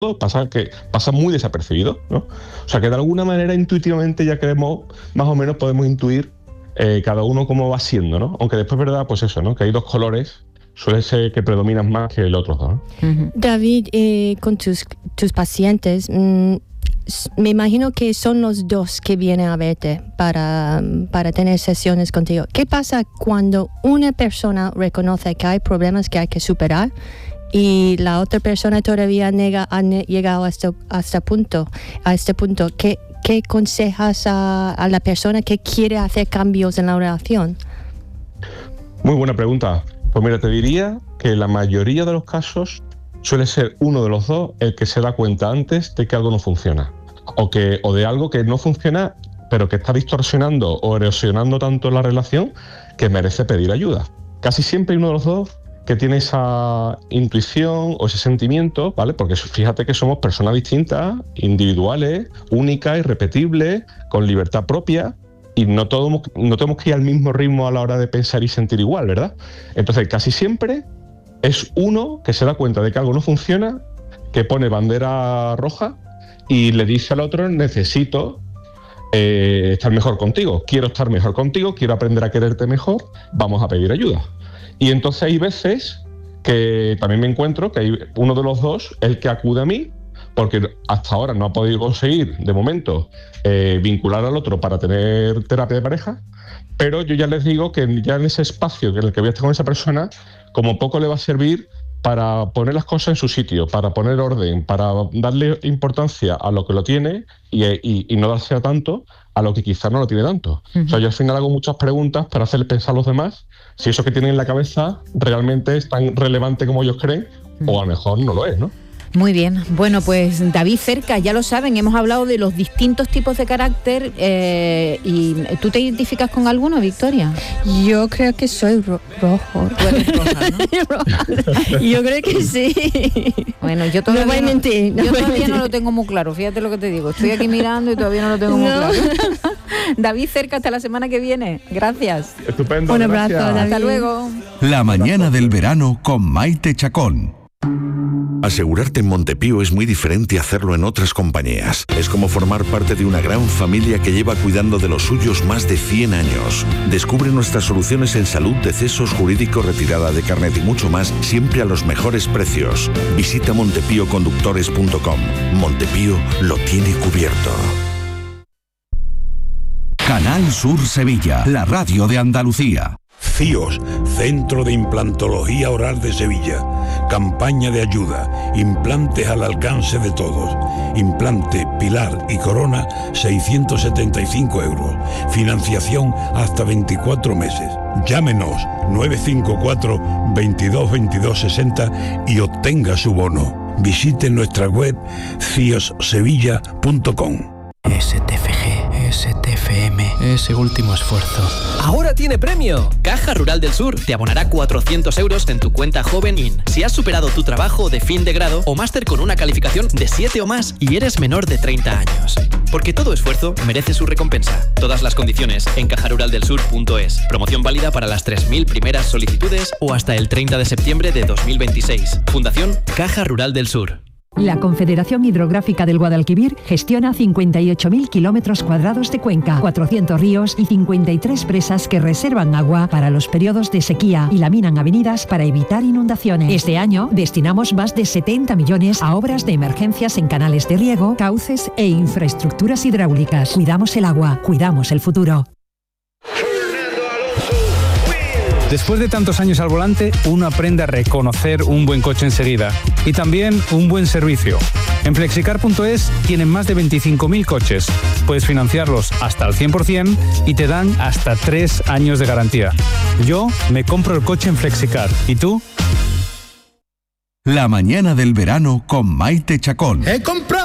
pasa muy desapercibido, ¿no? O sea que de alguna manera intuitivamente ya más o menos podemos intuir cada uno cómo va siendo, ¿no? Aunque después es verdad, pues eso, ¿no? Que hay dos colores, suele ser que predominan más que el otro, ¿no? Uh-huh. David, con tus pacientes, me imagino que son los dos que vienen a verte para tener sesiones contigo. ¿Qué pasa cuando una persona reconoce que hay problemas que hay que superar y la otra persona todavía ha llegado a este punto? ¿Qué aconsejas a la persona que quiere hacer cambios en la relación? Muy buena pregunta. Pues mira, te diría que la mayoría de los casos suele ser uno de los dos el que se da cuenta antes de que algo no funciona. O de algo que no funciona, pero que está distorsionando o erosionando tanto la relación que merece pedir ayuda. Casi siempre hay uno de los dos que tiene esa intuición o ese sentimiento, ¿vale? Porque fíjate que somos personas distintas, individuales, únicas, irrepetibles, con libertad propia, y no tenemos que ir al mismo ritmo a la hora de pensar y sentir igual, ¿verdad? Entonces, casi siempre es uno que se da cuenta de que algo no funciona, que pone bandera roja y le dice al otro: necesito estar mejor contigo, quiero estar mejor contigo, quiero aprender a quererte mejor, vamos a pedir ayuda. Y entonces hay veces que también me encuentro que hay uno de los dos el que acude a mí, porque hasta ahora no ha podido conseguir, de momento, vincular al otro para tener terapia de pareja, pero yo ya les digo que ya en ese espacio en el que voy a estar con esa persona, como poco le va a servir para poner las cosas en su sitio, para poner orden, para darle importancia a lo que lo tiene y no darse a tanto a lo que quizás no lo tiene tanto. Uh-huh. O sea, yo al final hago muchas preguntas para hacerles pensar a los demás si eso que tienen en la cabeza realmente es tan relevante como ellos creen, o a lo mejor no lo es, ¿no? Muy bien. Bueno, pues David Cerca, ya lo saben, hemos hablado de los distintos tipos de carácter y ¿tú te identificas con alguno, Victoria? Yo creo que soy rojo. Tú eres roja, ¿no? Yo creo que sí. Bueno, yo todavía no lo tengo muy claro, fíjate lo que te digo. Estoy aquí mirando y todavía no lo tengo muy claro. David Cerca, hasta la semana que viene. Gracias. Estupendo. Un abrazo, gracias. David. Hasta luego. La mañana del verano con Maite Chacón. Asegurarte en Montepío es muy diferente a hacerlo en otras compañías. Es como formar parte de una gran familia que lleva cuidando de los suyos más de 100 años. Descubre nuestras soluciones en salud, decesos, jurídico, retirada de carnet y mucho más, siempre a los mejores precios. Visita montepíoconductores.com. Montepío lo tiene cubierto. Canal Sur Sevilla, la radio de Andalucía. CIOS, Centro de Implantología Oral de Sevilla. Campaña de ayuda. Implantes al alcance de todos. Implante, pilar y corona, 675 euros. Financiación hasta 24 meses. Llámenos 954 22 22 60 y obtenga su bono. Visite nuestra web ciossevilla.com. STFM, ese último esfuerzo. ¡Ahora tiene premio! Caja Rural del Sur te abonará 400 euros en tu cuenta Joven In si has superado tu trabajo de fin de grado o máster con una calificación de 7 o más y eres menor de 30 años. Porque todo esfuerzo merece su recompensa. Todas las condiciones en cajaruraldelsur.es. Promoción válida para las 3.000 primeras solicitudes o hasta el 30 de septiembre de 2026. Fundación Caja Rural del Sur. La Confederación Hidrográfica del Guadalquivir gestiona 58.000 kilómetros cuadrados de cuenca, 400 ríos y 53 presas que reservan agua para los periodos de sequía y laminan avenidas para evitar inundaciones. Este año destinamos más de 70 millones a obras de emergencias en canales de riego, cauces e infraestructuras hidráulicas. Cuidamos el agua, cuidamos el futuro. Después de tantos años al volante, uno aprende a reconocer un buen coche enseguida y también un buen servicio. En Flexicar.es tienen más de 25.000 coches. Puedes financiarlos hasta el 100% y te dan hasta 3 años de garantía. Yo me compro el coche en Flexicar. ¿Y tú? La mañana del verano con Maite Chacón. ¡He comprado